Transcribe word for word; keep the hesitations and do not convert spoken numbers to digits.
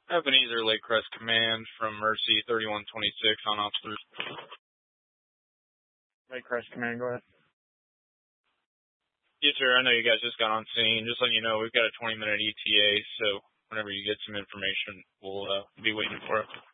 Ebenezer Lake Crest Command from Mercy thirty-one twenty-six on officers. Lake Crest Command, go ahead. Yes, sir. I know you guys just got on scene. Just letting you know, we've got a twenty minute E T A, so whenever you get some information, we'll uh, be waiting for it.